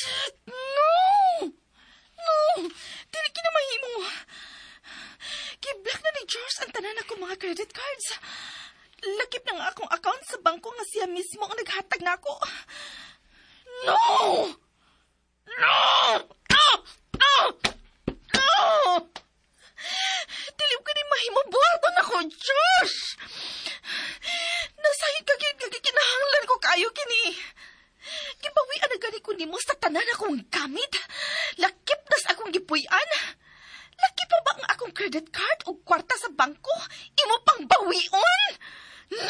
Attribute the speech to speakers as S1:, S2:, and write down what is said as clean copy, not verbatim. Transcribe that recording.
S1: No! No! Dili ka na mahimo. Giblock na ni George ang tanan akong mga credit cards. Lakip na nga akong account sa bangko nga siya mismo ang naghatag na ako. No! No! Ah! Ah! Ah! Dili ko ni mahimo buhaton ako, George! Nasahid kagid kinahanglan ko kayo kini. Gibawian na gani ko nimo sa tanan akong gamit. Lakip nas akong gipuy-an. Lakip pa ba ang akong credit card o kwarta sa bangko? Imo pang bawion?